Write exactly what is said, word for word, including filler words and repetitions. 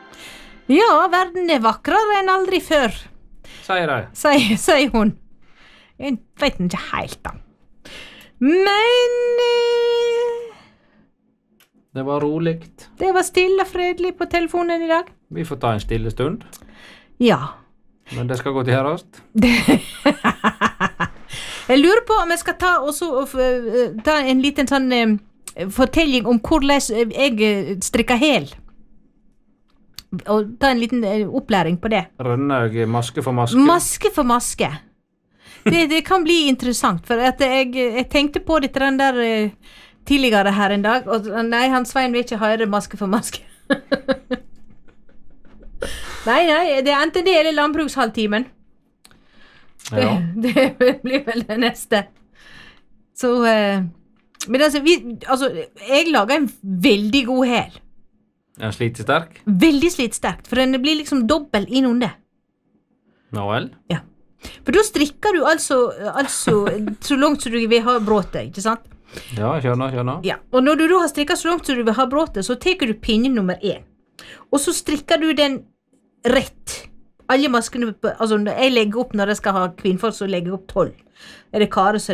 Ja, verden er vakrere enn aldri før, Sier de. sier, sier hun. Jeg vet ikke helt da. Men eh, Det var roligt. det var stille og fredelig på telefonen i dag. Vi får ta en stille stund, Ja. men det skal gå til herast. Jeg lurer på om jeg skal ta, også, og, uh, ta en liten sånn uh, fortelling om hvordan jeg uh, strikker hel. Og ta en liten uh, opplæring på det. Rønnaug, maske for maske. Maske for maske. Det, det kan bli interessant, for at jeg, jeg tenkte på dette den der uh, tidligere her en dag, og nei, han Svein vil ikke høre maske for maske. Nei, nei, det er enten det eller landbrukshalvtimen. Det, Ja. det blir vel det neste. Så, uh, men altså, vi, altså, jeg lager en veldig god hel. En slitesterk. Veldig slitsterkt, for den blir liksom dobbel innunder. Nå vel. Ja. For da strikker du altså, altså så langt som du vil ha bråtet, ikke sant? Ja, skjønner, skjønner. Ja, og når du da har strikket så langt som du vil ha bråtet, så teker du pinne nummer én. Og så strikker du den rett. Alle maskene, altså jeg legger opp når jeg skal ha kvinnfolk, så legger jeg opp tolv. Er det Kare, så